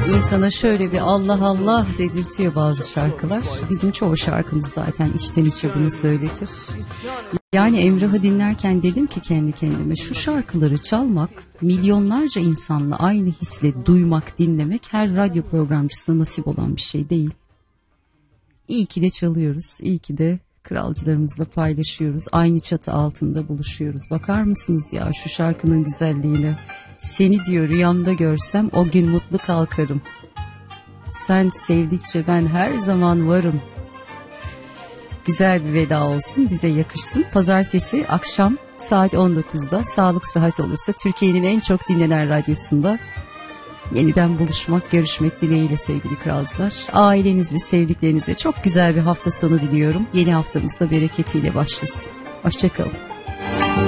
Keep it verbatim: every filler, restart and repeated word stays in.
İnsana şöyle bir Allah Allah dedirtiyor bazı şarkılar. Bizim çoğu şarkımız zaten içten içe bunu söyletir. Yani Emrah'ı dinlerken dedim ki kendi kendime, şu şarkıları çalmak, milyonlarca insanla aynı hisle duymak, dinlemek her radyo programcısına nasip olan bir şey değil. İyi ki de çalıyoruz, iyi ki de kralcılarımızla paylaşıyoruz, aynı çatı altında buluşuyoruz. Bakar mısınız ya şu şarkının güzelliğine? Seni diyor rüyamda görsem o gün mutlu kalkarım. Sen sevdikçe ben her zaman varım. Güzel bir veda olsun, bize yakışsın. Pazartesi akşam saat on dokuzda Sağlık Sıhhat olursa Türkiye'nin en çok dinlenen radyosunda yeniden buluşmak, görüşmek dileğiyle sevgili kralcılar. Ailenizle, sevdiklerinizle çok güzel bir hafta sonu diliyorum. Yeni haftamız da bereketiyle başlasın. Hoşça kalın.